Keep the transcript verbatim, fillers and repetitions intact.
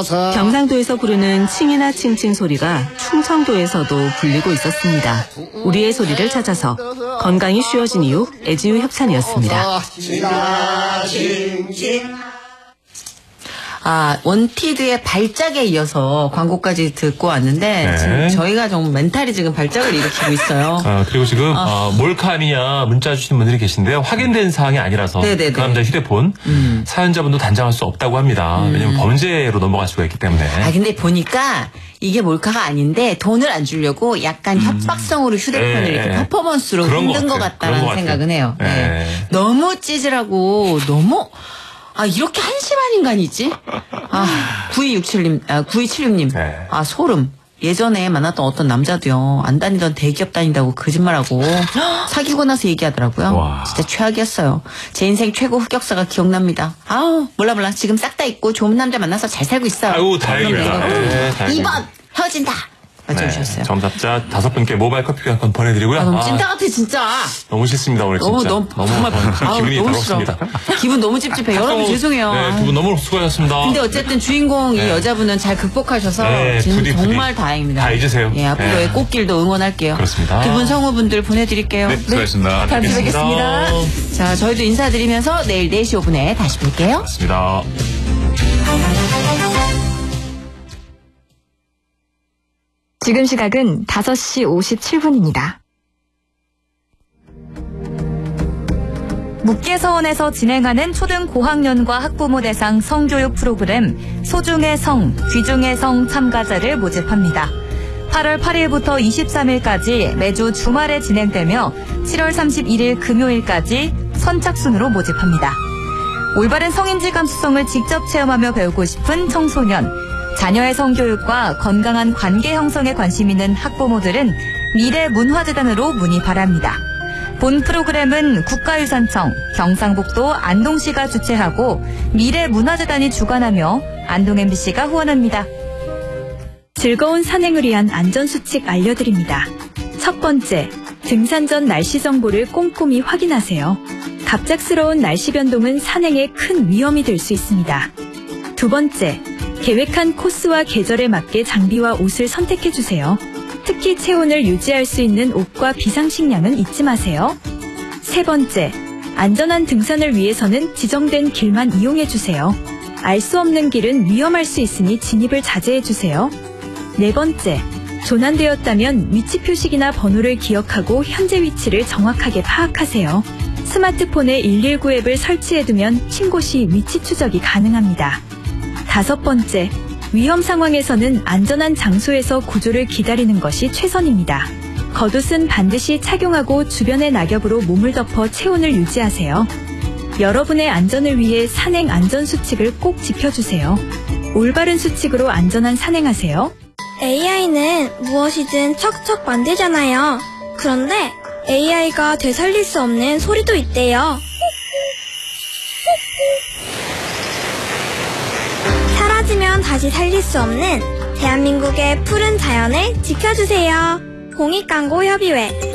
경상도에서 부르는 칭이나 칭칭 소리가 충청도에서도 불리고 있었습니다. 우리의 소리를 찾아서 건강이 쉬워진 이유 애지유 협찬이었습니다. 아, 원티드의 발작에 이어서 광고까지 듣고 왔는데 네. 지금 저희가 좀 멘탈이 지금 발작을 일으키고 있어요. 아, 그리고 지금 아. 어, 몰카니냐 문자 주시는 분들이 계신데요. 확인된 사항이 아니라서 네네네. 그 남자 휴대폰 음. 사연자분도 단장할 수 없다고 합니다. 음. 왜냐하면 범죄로 넘어갈 수가 있기 때문에. 아, 근데 보니까 이게 몰카가 아닌데 돈을 안 주려고 약간 음. 협박성으로 휴대폰을 네, 이렇게 네. 퍼포먼스로 그런 흔든 것 것 같아요. 같다라는 그런 것 생각은 해요. 같아요. 네. 네. 너무 찌질하고 너무 아 이렇게 한심한 인간이지? 아 구이육칠님, 아 구이칠육님, 네. 아 소름. 예전에 만났던 어떤 남자도요 안 다니던 대기업 다닌다고 거짓말하고 사귀고 나서 얘기하더라고요. 와. 진짜 최악이었어요. 제 인생 최고 흑역사가 기억납니다. 아우 몰라 몰라 지금 싹 다 잊고 좋은 남자 만나서 잘 살고 있어요. 아유 다행입니다. 네, 다행입니다. 이 번 헤어진다. 맞춰주셨어요. 네, 정답자 다섯 분께 모바일 커피 교환권 보내드리고요. 아, 너무 아, 찐따 같아 진짜. 너무 싫습니다 오늘 너무 진짜. 너무 정말 어, 기분이 아우, 너무 싫어. 더럽습니다. 기분 너무 찝찝해. 여러분 죄송해요. 네, 두 분 너무 수고하셨습니다. 근데 어쨌든 주인공 이 네. 여자분은 잘 극복하셔서 네, 지금 부디, 부디. 정말 다행입니다. 다 잊으세요. 예, 앞으로의 네. 꽃길도 응원할게요. 그렇습니다. 두 분 성우분들 보내드릴게요. 네, 수고하셨습니다. 다음 주에 뵙겠습니다. 자, 저희도 인사드리면서 내일 네 시 오 분에 다시 뵐게요. 맞습니다. 지금 시각은 다섯 시 오십칠 분입니다. 묵계서원에서 진행하는 초등 고학년과 학부모 대상 성교육 프로그램 소중의 성, 귀중의 성 참가자를 모집합니다. 팔월 팔일부터 이십삼일까지 매주 주말에 진행되며 칠월 삼십일일 금요일까지 선착순으로 모집합니다. 올바른 성인지 감수성을 직접 체험하며 배우고 싶은 청소년, 자녀의 성교육과 건강한 관계 형성에 관심 있는 학부모들은 미래문화재단으로 문의 바랍니다. 본 프로그램은 국가유산청, 경상북도 안동시가 주최하고 미래문화재단이 주관하며 안동엠비씨가 후원합니다. 즐거운 산행을 위한 안전수칙 알려드립니다. 첫 번째, 등산 전 날씨 정보를 꼼꼼히 확인하세요. 갑작스러운 날씨 변동은 산행에 큰 위험이 될 수 있습니다. 두 번째, 계획한 코스와 계절에 맞게 장비와 옷을 선택해주세요. 특히 체온을 유지할 수 있는 옷과 비상식량은 잊지 마세요. 세 번째, 안전한 등산을 위해서는 지정된 길만 이용해주세요. 알 수 없는 길은 위험할 수 있으니 진입을 자제해주세요. 네 번째, 조난되었다면 위치 표식이나 번호를 기억하고 현재 위치를 정확하게 파악하세요. 스마트폰에 일일구 앱을 설치해두면 신고 시 위치 추적이 가능합니다. 다섯 번째, 위험 상황에서는 안전한 장소에서 구조를 기다리는 것이 최선입니다. 겉옷은 반드시 착용하고 주변의 낙엽으로 몸을 덮어 체온을 유지하세요. 여러분의 안전을 위해 산행 안전 수칙을 꼭 지켜주세요. 올바른 수칙으로 안전한 산행하세요. 에이아이는 무엇이든 척척 만들잖아요. 그런데 에이아이가 되살릴 수 없는 소리도 있대요. 사라지면 다시 살릴 수 없는 대한민국의 푸른 자연을 지켜주세요. 공익광고협의회